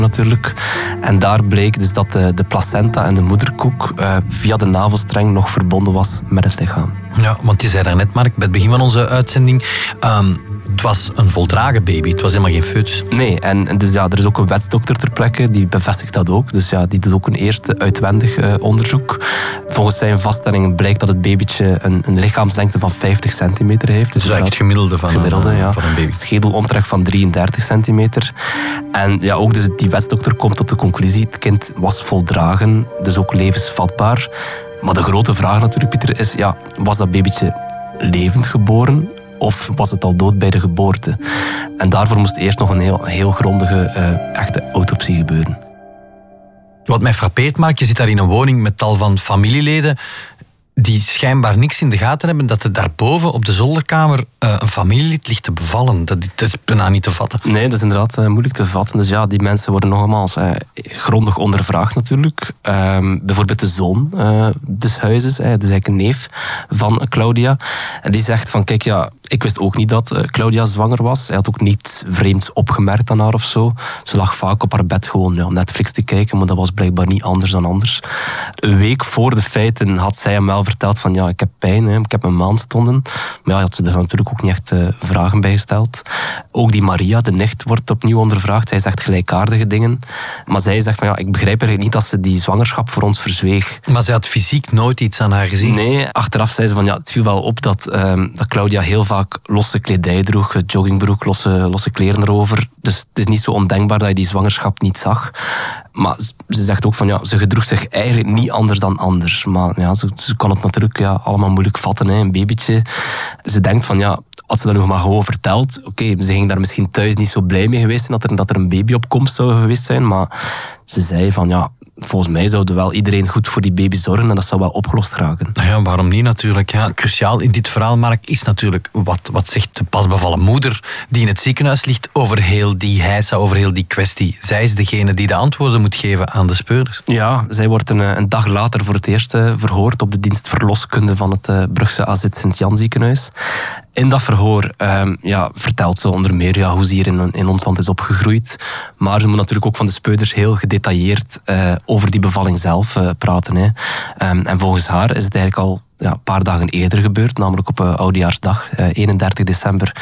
natuurlijk. En daar bleek dus dat de placenta en de moederkoek via de navelstreng nog verbonden was met het lichaam. Ja, want je zei daarnet, Mark, bij het begin van onze uitzending, het was een voldragen baby, het was helemaal geen foetus. Nee, en dus ja, er is ook een wetsdokter ter plekke, die bevestigt dat ook. Dus ja, die doet ook een eerste uitwendig onderzoek. Volgens zijn vaststellingen blijkt dat het babytje een lichaamslengte van 50 centimeter heeft. Dus eigenlijk het gemiddelde van een baby. Schedelomtrek van 33 centimeter. En ja, ook dus die wetsdokter komt tot de conclusie, het kind was voldragen, dus ook levensvatbaar. Maar de grote vraag natuurlijk, Pieter, is, ja, was dat babytje levend geboren of was het al dood bij de geboorte? En daarvoor moest eerst nog een heel grondige, echte autopsie gebeuren. Wat mij frappeert, Mark, je zit daar in een woning met tal van familieleden die schijnbaar niks in de gaten hebben, dat er daarboven op de zolderkamer een familielid ligt te bevallen. Dat is bijna niet te vatten. Nee, dat is inderdaad moeilijk te vatten. Dus ja, die mensen worden nogmaals grondig ondervraagd natuurlijk. Bijvoorbeeld de zoon des huizes, dus eigenlijk een neef van Claudia. En die zegt van, kijk, ja, ik wist ook niet dat Claudia zwanger was. Hij had ook niets vreemds opgemerkt aan haar of zo. Ze lag vaak op haar bed gewoon Netflix te kijken, maar dat was blijkbaar niet anders dan anders. Een week voor de feiten had zij hem wel verteld van, ja, ik heb pijn, ik heb mijn maandstonden. Maar ja, had ze er natuurlijk ook niet echt vragen bij gesteld. Ook die Maria, de nicht, wordt opnieuw ondervraagd. Zij zegt gelijkaardige dingen. Maar zij zegt van, ja, ik begrijp eigenlijk niet dat ze die zwangerschap voor ons verzweeg. Maar zij had fysiek nooit iets aan haar gezien? Nee, achteraf zei ze van, ja, het viel wel op dat Claudia heel vaak losse kledij droeg, joggingbroek, losse kleren erover. Dus het is niet zo ondenkbaar dat je die zwangerschap niet zag. Maar ze zegt ook van, ja, ze gedroeg zich eigenlijk niet anders dan anders. Maar ja, ze kan het natuurlijk allemaal moeilijk vatten, een babytje. Ze denkt van, ja, had ze dat nog maar gewoon verteld, oké, ze ging daar misschien thuis niet zo blij mee geweest zijn dat er een baby op komst zou geweest zijn, maar ze zei van, ja, volgens mij zou wel iedereen goed voor die baby zorgen en dat zou wel opgelost raken. Nou ja, waarom niet natuurlijk? Ja, cruciaal in dit verhaal, Mark, is natuurlijk wat zegt de pasbevallen moeder die in het ziekenhuis ligt over heel die heisa, over heel die kwestie. Zij is degene die de antwoorden moet geven aan de speurders. Ja, zij wordt een dag later voor het eerst verhoord op de dienst verloskunde van het Brugse AZ Sint-Jan ziekenhuis. In dat verhoor vertelt ze onder meer hoe ze hier in ons land is opgegroeid. Maar ze moet natuurlijk ook van de speurders heel gedetailleerd over die bevalling zelf praten. En volgens haar is het eigenlijk al een paar dagen eerder gebeurd, namelijk op Oudejaarsdag, 31 december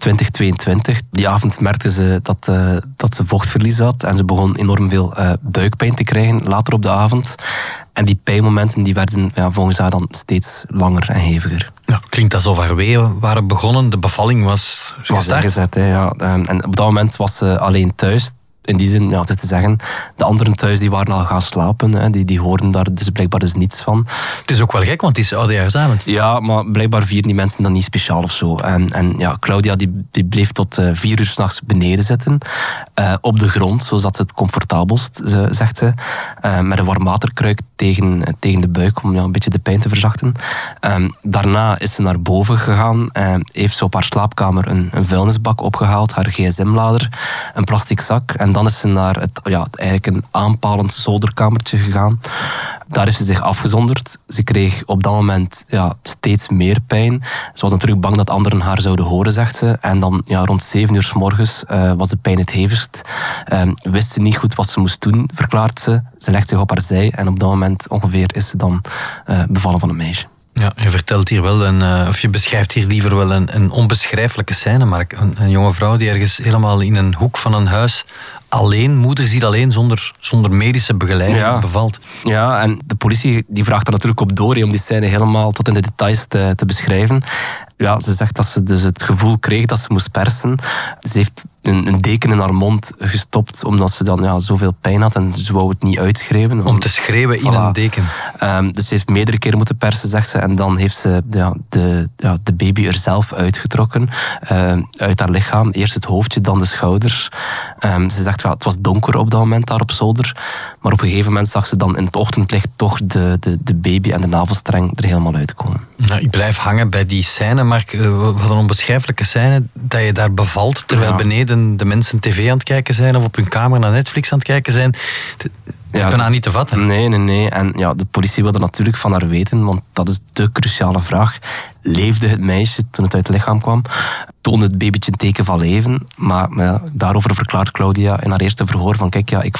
2022. Die avond merkte ze dat ze vochtverlies had en ze begon enorm veel buikpijn te krijgen later op de avond. En die pijnmomenten die werden volgens haar dan steeds langer en heviger. Ja, klinkt alsof haar weeën waren begonnen. De bevalling was ingezet. En op dat moment was ze alleen thuis. In die zin, het is te zeggen, de anderen thuis die waren al gaan slapen. Die hoorden daar dus blijkbaar dus niets van. Het is ook wel gek, want het is oudejaarsavond. Ja, maar blijkbaar vieren die mensen dan niet speciaal of zo. En Claudia die bleef tot 4 uur 's nachts beneden zitten. Op de grond, zo zat ze het comfortabelst, zegt ze. Met een warmwaterkruik tegen de buik om een beetje de pijn te verzachten. Daarna is ze naar boven gegaan. Heeft ze op haar slaapkamer een vuilnisbak opgehaald. Haar gsm-lader, een plastic zak. En dan is ze naar eigenlijk een aanpalend zolderkamertje gegaan. Daar heeft ze zich afgezonderd. Ze kreeg op dat moment steeds meer pijn. Ze was natuurlijk bang dat anderen haar zouden horen, zegt ze. En dan rond 7 uur 's morgens was de pijn het hevigst. Wist ze niet goed wat ze moest doen, verklaart ze. Ze legt zich op haar zij en op dat moment ongeveer is ze dan bevallen van een meisje. Ja, je vertelt hier wel, of je beschrijft hier liever wel een onbeschrijfelijke scène, Mark. Een jonge vrouw die ergens helemaal in een hoek van een huis alleen, moeder ziet alleen, zonder medische begeleiding bevalt. Ja, en de politie die vraagt er natuurlijk op door om die scène helemaal tot in de details te beschrijven. Ja, ze zegt dat ze dus het gevoel kreeg dat ze moest persen. Ze heeft een deken in haar mond gestopt, omdat ze dan zoveel pijn had en ze wou het niet uitschreeuwen. Om te schreeuwen in een deken. Dus ze heeft meerdere keren moeten persen, zegt ze. En dan heeft ze de baby er zelf uitgetrokken. Uit haar lichaam. Eerst het hoofdje, dan de schouders. Ze zegt, het was donker op dat moment daar op zolder. Maar op een gegeven moment zag ze dan in het ochtendlicht toch de baby en de navelstreng er helemaal uitkomen. Nou, ik blijf hangen bij die scène, Mark. Wat een onbeschrijfelijke scène. Dat je daar bevalt terwijl beneden de mensen tv aan het kijken zijn of op hun kamer naar Netflix aan het kijken zijn. is bijna niet te vatten. Nee. En ja, de politie wilde natuurlijk van haar weten, want dat is de cruciale vraag. Leefde het meisje toen het uit het lichaam kwam? Toonde het babytje een teken van leven? Maar ja, daarover verklaart Claudia in haar eerste verhoor van kijk, ja, ik